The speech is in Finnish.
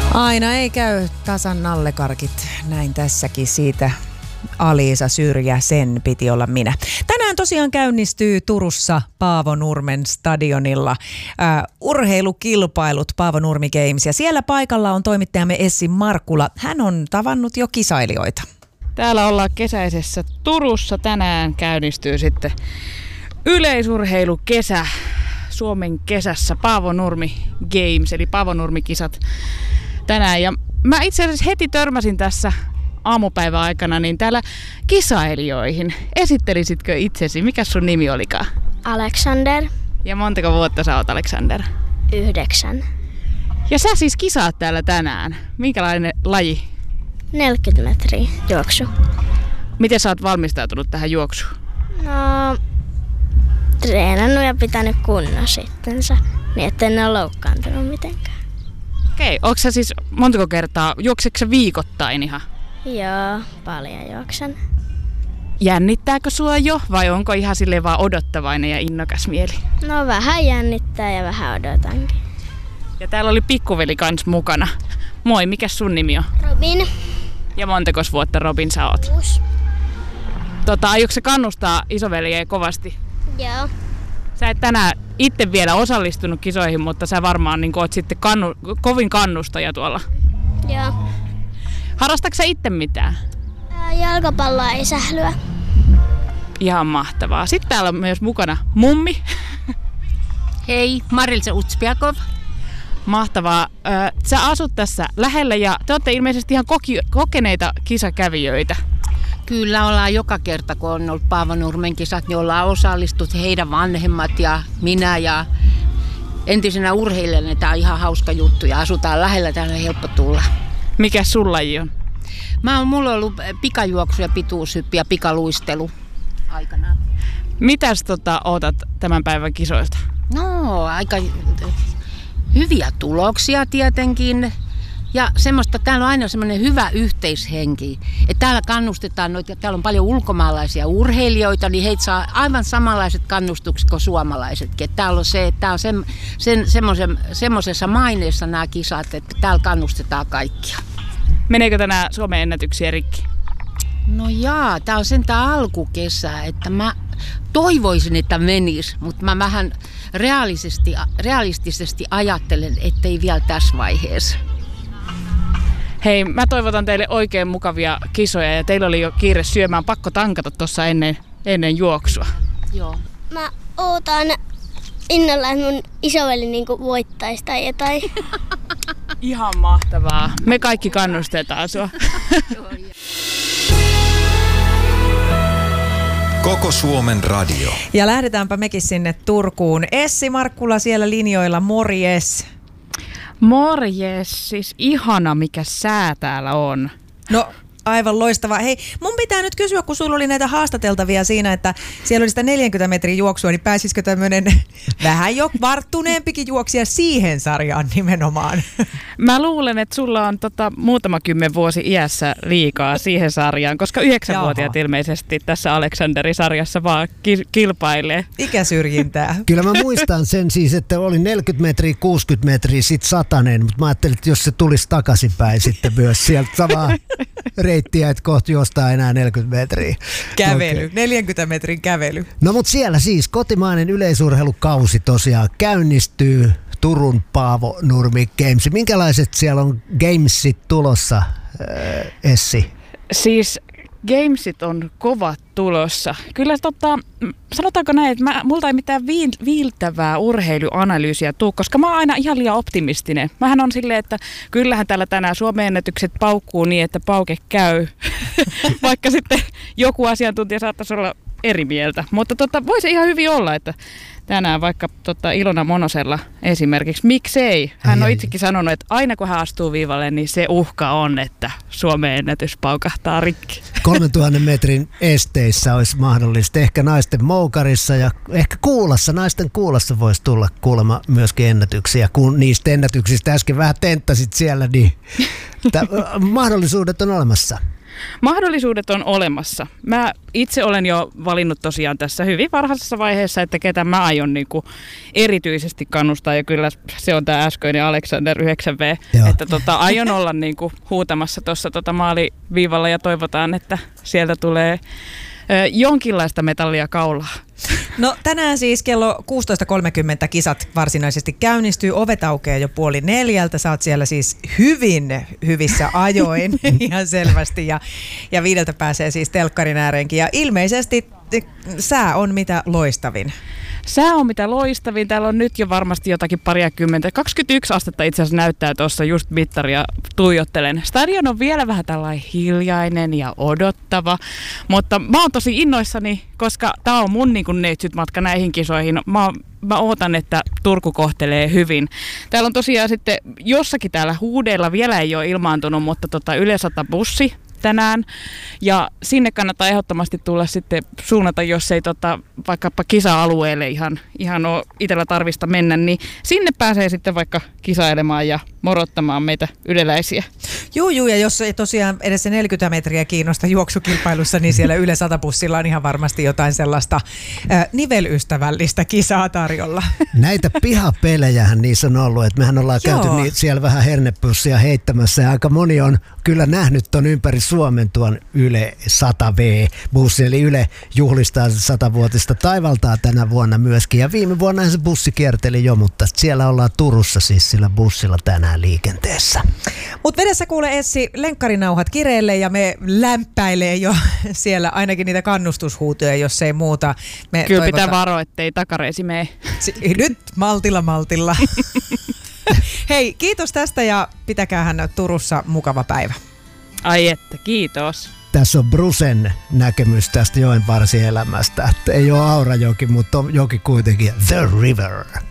Aina ei käy tasan nallekarkit, näin tässäkin siitä. Aliisa Syrjä, sen piti olla minä. Tänään tosiaan käynnistyy Turussa Paavo Nurmen stadionilla urheilukilpailut Paavo Nurmi Games. Ja siellä paikalla on toimittajamme Essi Markkula. Hän on tavannut jo kisailijoita. Täällä ollaan kesäisessä Turussa. Tänään käynnistyy sitten yleisurheilukesä Suomen kesässä Paavo Nurmi Games, eli Paavo Nurmi-kisat tänään. Ja mä itse asiassa heti törmäsin tässä aamupäivän aikana niin täällä kisailijoihin. Esittelisitkö itsesi? Mikä sun nimi olikaan? Alexander. Ja montako vuotta sä oot, Alexander? 9. Ja sä siis kisaat täällä tänään. Minkälainen laji? 40 metriä juoksu. Miten sä oot valmistautunut tähän juoksuun? No, treenannut ja pitänyt kunnossa sittensä, niin ettei ne ole loukkaantunut mitenkään. Okei, onko sä siis montako kertaa, juokseeko sä viikoittain ihan? Joo, paljon juoksen. Jännittääkö sua jo vai onko ihan silleen vaan odottavainen ja innokas mieli? No vähän jännittää ja vähän odotankin. Ja täällä oli pikkuveli kans mukana. Moi, mikä sun nimi on? Robin. Ja montakos vuotta Robin sä oot? 6. Aiotko sä kannustaa isoveljeä kovasti? Joo. Sä et tänään itse vielä osallistunut kisoihin, mutta sä varmaan niin oot sitten kovin kannustaja tuolla. Joo. Harrastatko sä itse mitään? Jalkapalloa ei sählyä. Ihan mahtavaa. Sitten täällä on myös mukana mummi. Hei, Marilse Utspiakov. Mahtavaa. Sä asut tässä lähellä ja te olette ilmeisesti ihan kokeneita kisakävijöitä. Kyllä ollaan joka kerta, kun on ollut Paavo Nurmen kisat, niin ollaan osallistut heidän vanhemmat ja minä ja entisenä urheilijana. Tämä on ihan hauska juttu ja asutaan lähellä, täällä on helppo tulla. Mikä sun laji on? Mulla on ollut pikajuoksu ja pituushyppi ja pikaluistelu aikanaan. Mitäs ootat tämän päivän kisoilta? No, aika hyviä tuloksia tietenkin. Ja semmoista, täällä on aina semmoinen hyvä yhteishenki. Että täällä kannustetaan noita, täällä on paljon ulkomaalaisia urheilijoita, niin heitä saa aivan samanlaiset kannustukset kuin suomalaisetkin. Että täällä on se, että tää on semmoisessa maineessa nämä kisat, että täällä kannustetaan kaikkia. Meneekö tänään Suomen ennätyksiä rikki? No jaa, tää on sentään alkukesä, että mä toivoisin, että menisi, mutta mä vähän realistisesti ajattelen, ettei vielä tässä vaiheessa. Hei, mä toivotan teille oikein mukavia kisoja ja teillä oli jo kiire syömään, pakko tankata tuossa ennen juoksua. Joo. Mä ootan innolla, että mun isoveli niinku voittaisi tai jotain. Ihan mahtavaa. Me kaikki kannustetaan sua. Koko Suomen radio. Ja lähdetäänpä mekin sinne Turkuun. Essi Markkula siellä linjoilla, morjes. Morjes, siis ihana mikä sää täällä on. No aivan loistavaa. Hei, mun pitää nyt kysyä, kun sulla oli näitä haastateltavia siinä, että siellä oli sitä 40 metrin juoksua, niin pääsisikö tämmöinen vähän jo varttuneempikin juoksija siihen sarjaan nimenomaan? Mä luulen, että sulla on muutama 10 vuosi iässä liikaa siihen sarjaan, koska 9-vuotiaat ilmeisesti tässä Alexanderin sarjassa vaan kilpailee. Ikäsyrjintää. Kyllä mä muistan sen siis, että oli 40 metriä, 60 metriä, sit 100, mutta mä ajattelin, että jos se tulisi takaisinpäin sitten myös sieltä samaa reittiä, että kohta juostaa enää 40 metriä. Kävely, okay. 40 metrin kävely. No mutta siellä siis kotimainen yleisurheilukausi tosiaan käynnistyy. Turun Paavo Nurmi Games. Minkälaiset siellä on gamesit tulossa, Essi? Siis gamesit on kovat tulossa. Kyllä sanotaanko näin, että multa ei mitään viiltävää urheiluanalyysiä tule, koska mä oon aina ihan liian optimistinen. Mähän on silleen, että kyllähän täällä tänään Suomen ennätykset paukkuu niin, että pauke käy. Vaikka sitten joku asiantuntija saattaisi olla eri mieltä. Mutta voisi ihan hyvin olla, että tänään vaikka Ilona Monosella esimerkiksi, miksei? Hän on itsekin sanonut, että aina kun hän astuu viivalle, niin se uhka on, että Suomen ennätys paukahtaa rikki. 3000 metrin esteissä olisi mahdollista. Ehkä naisten moukarissa ja ehkä kuulassa. Naisten kuulassa voisi tulla kuulemma myöskin ennätyksiä. Kun niistä ennätyksistä äsken vähän tenttasit siellä, niin mahdollisuudet on olemassa. Mahdollisuudet on olemassa. Mä itse olen jo valinnut tosiaan tässä hyvin varhaisessa vaiheessa, että ketä mä aion niin kuin erityisesti kannustaa. Ja kyllä se on tämä äskeinen Alexander 9V, Joo. että aion olla niin kuin huutamassa tuossa maaliviivalla ja toivotaan, että sieltä tulee jonkinlaista metallia kaulaa. No tänään siis kello 16.30 kisat varsinaisesti käynnistyy. Ovet aukeaa jo 3:30. Sä oot siellä siis hyvin hyvissä ajoin ihan selvästi. Ja 5 pääsee siis telkkarin ääreenkin. Ja ilmeisesti sää on mitä loistavin. Sää on mitä loistavin. Täällä on nyt jo varmasti jotakin 21 astetta itse asiassa näyttää tuossa just mittaria tuijottelen. Stadion on vielä vähän tällainen hiljainen ja odottava, mutta mä oon tosi innoissani, koska tää on mun niin kuin neitsyt-matka näihin kisoihin. Mä ootan, että Turku kohtelee hyvin. Täällä on tosiaan sitten jossakin täällä huudeilla vielä ei ole ilmaantunut, mutta Yle 100 bussi tänään. Ja sinne kannattaa ehdottomasti tulla sitten suunnata, jos ei vaikkapa kisa-alueelle ihan ole itsellä tarvista mennä, niin sinne pääsee sitten vaikka kisailemaan ja morottamaan meitä yleläisiä. Juu, ja jos ei tosiaan edes se 40 metriä kiinnosta juoksukilpailussa, niin siellä Yle 100-bussilla on ihan varmasti jotain sellaista nivelystävällistä kisaa tarjolla. Näitä pihapelejähän niissä on ollut, että mehän ollaan käyty siellä vähän hernepussia heittämässä ja aika moni on kyllä nähnyt ton ympäri Suomen tuon Yle 100V-bussi, eli Yle juhlistaa 100-vuotista taivaltaa tänä vuonna myöskin. Ja viime vuonna se bussi kierteli jo, mutta siellä ollaan Turussa siis sillä bussilla tänään liikenteessä. Mutta vedessä kuule Essi lenkkarinauhat kireelle ja me lämpäilee jo siellä ainakin niitä kannustushuutoja, jos ei muuta. Me kyllä pitää varoa, ettei takareisi mene. Nyt maltilla. Hei, kiitos tästä ja pitäkäähän Turussa mukava päivä. Ai että, kiitos. Tässä on Brusen näkemys tästä joenvarsielämästä. Ei ole Aurajoki, mutta on joki kuitenkin The River.